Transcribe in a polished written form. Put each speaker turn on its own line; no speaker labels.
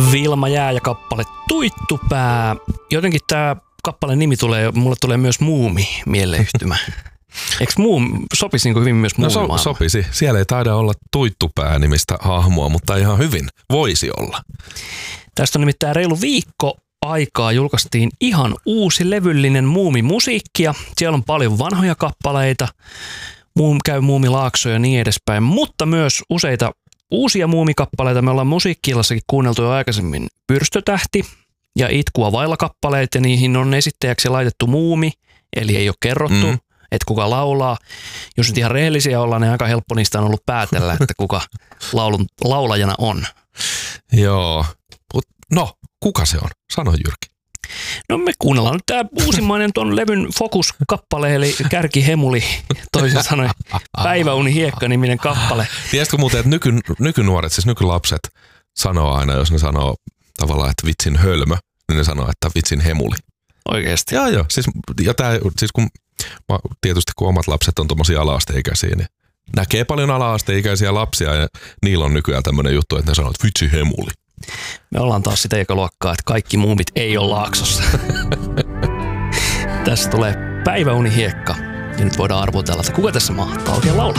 Vilma Jää ja kappale Tuittupää. Jotenkin tää kappaleen nimi mulle tulee myös Muumi mieleyhtymä. Eikö sopisi niin kuin hyvin myös Muumimaailma?
No sopisi. Siellä ei taida olla Tuittupää-nimistä hahmoa, mutta ihan hyvin voisi olla.
Tästä on nimittäin reilu viikko aikaa julkaistiin ihan uusi levyllinen Muumimusiikkia. Siellä on paljon vanhoja kappaleita, käy Muumilaakso ja niin edespäin, mutta myös useita uusia muumikappaleita. Me ollaan Musiikki-illassakin kuunneltu jo aikaisemmin Pyrstötähti ja Itkua vailla kappaleet, ja niihin on esittäjäksi laitettu muumi, eli ei ole kerrottu, että kuka laulaa. Jos nyt ihan rehellisiä ollaan, niin aika helppo niistä on ollut päätellä, että kuka laulajana on.
Joo, no kuka se on? Sano Jyrki.
No me kuunnellaan nyt tää uusimmainen tuon levyn Focus-kappale, eli Kärkihemuli, toisin sanoen Päiväuni hiekka-niminen kappale.
Tiesitkö muuten, että nykynuoret, siis nykylapset sanoo aina, jos ne sanoo tavallaan, että vitsin hölmö, niin ne sanoo, että vitsin hemuli.
Oikeesti?
Joo. Siis kun tietysti kun omat lapset on tommosia ala-asteikäisiä, niin näkee paljon ala-asteikäisiä lapsia ja niillä on nykyään tämmöinen juttu, että ne sanoo, että vitsi hemuli.
Me ollaan taas sitä ekaluokkaa, että kaikki muumit ei ole Laaksossa. Tässä tulee Päiväuni hiekka ja nyt voidaan arvotella, että kuka tässä mahtaa oikein laulaa.